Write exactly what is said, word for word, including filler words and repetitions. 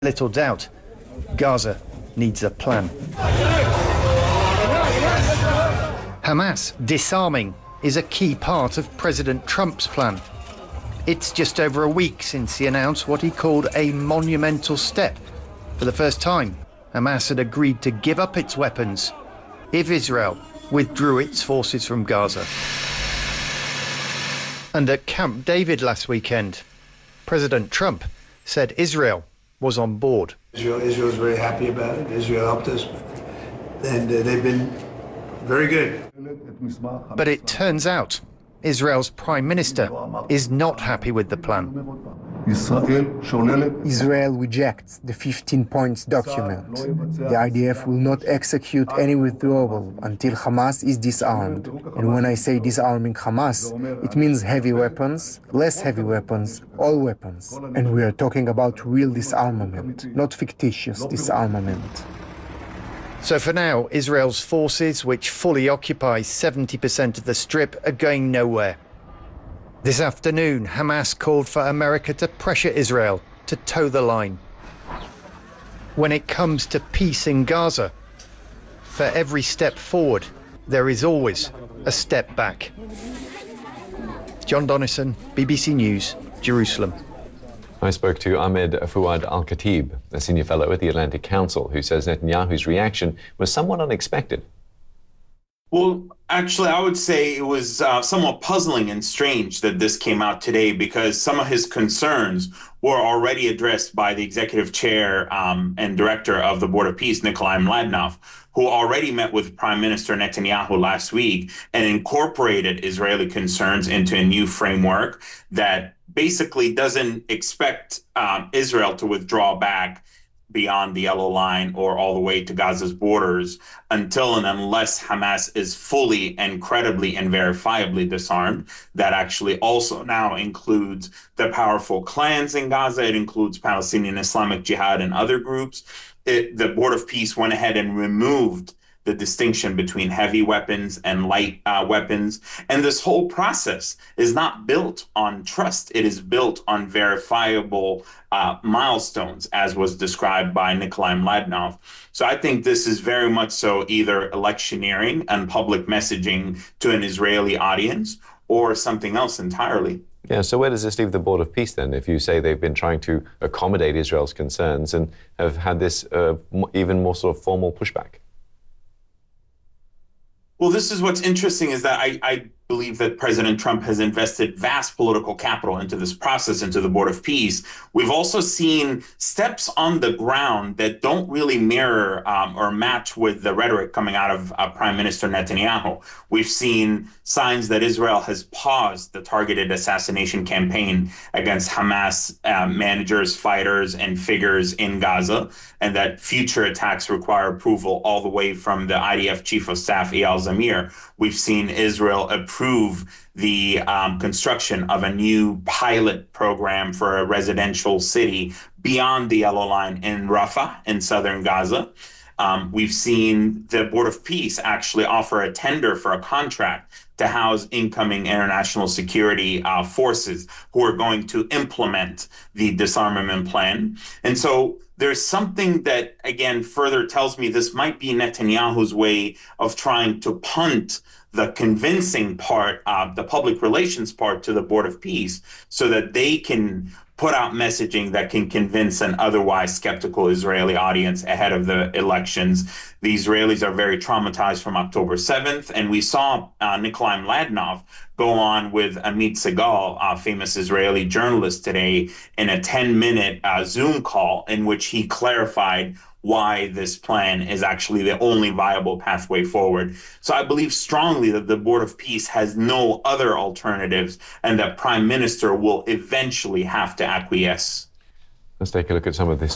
Little doubt, Gaza needs a plan. Hamas disarming is a key part of President Trump's plan. It's just over a week since he announced what he called a monumental step. For the first time, Hamas had agreed to give up its weapons if Israel withdrew its forces from Gaza. And at Camp David last weekend, President Trump said Israel was on board. Israel, Israel's very happy about it. Israel helped us, and uh, they've been very good. But it turns out Israel's prime minister is not happy with the plan. Israel rejects the fifteen points document. The I D F will not execute any withdrawal until Hamas is disarmed. And when I say disarming Hamas, it means heavy weapons, less heavy weapons, all weapons. And we are talking about real disarmament, not fictitious disarmament. So for now, Israel's forces, which fully occupy seventy percent of the Strip, are going nowhere. This afternoon, Hamas called for America to pressure Israel to toe the line. When it comes to peace in Gaza, for every step forward, there is always a step back. John Donnison, B B C News, Jerusalem. I spoke to Ahmed Fouad Al-Khatib, a senior fellow at the Atlantic Council, who says Netanyahu's reaction was somewhat unexpected. Well, actually, I would say it was uh, somewhat puzzling and strange that this came out today, because some of his concerns were already addressed by the executive chair um, and director of the Board of Peace, Nikolai Mladinov, who already met with Prime Minister Netanyahu last week and incorporated Israeli concerns into a new framework that basically doesn't expect um, Israel to withdraw back beyond the yellow line or all the way to Gaza's borders until and unless Hamas is fully and credibly and verifiably disarmed. That actually also now includes the powerful clans in Gaza. It includes Palestinian Islamic Jihad and other groups. It, the Board of Peace went ahead and removed the distinction between heavy weapons and light uh, weapons. And this whole process is not built on trust. It is built on verifiable uh, milestones, as was described by Nikolai Mladinov. So I think this is very much so either electioneering and public messaging to an Israeli audience or something else entirely. Yeah, so where does this leave the Board of Peace then, if you say they've been trying to accommodate Israel's concerns and have had this uh, even more sort of formal pushback? Well, this is what's interesting, is that I, I believe that President Trump has invested vast political capital into this process, into the Board of Peace. We've also seen steps on the ground that don't really mirror um, or match with the rhetoric coming out of uh, Prime Minister Netanyahu. We've seen signs that Israel has paused the targeted assassination campaign against Hamas uh, managers, fighters, and figures in Gaza, and that future attacks require approval all the way from the I D F Chief of Staff, Eyal Zamir. We've seen Israel approve the um, construction of a new pilot program for a residential city beyond the yellow line in Rafah in southern Gaza. Um, we've seen the Board of Peace actually offer a tender for a contract to house incoming international security uh, forces who are going to implement the disarmament plan. And so there's something that, again, further tells me this might be Netanyahu's way of trying to punt the convincing part, uh, the public relations part, to the Board of Peace so that they can put out messaging that can convince an otherwise skeptical Israeli audience ahead of the elections. The Israelis are very traumatized from October seventh, and we saw uh, Nikolai Mladinov go on with Amit Segal, a famous Israeli journalist, today in a ten-minute uh, Zoom call in which he clarified why this plan is actually the only viable pathway forward. So I believe strongly that the Board of Peace has no other alternatives and that Prime Minister will eventually have to acquiesce. Let's take a look at some of this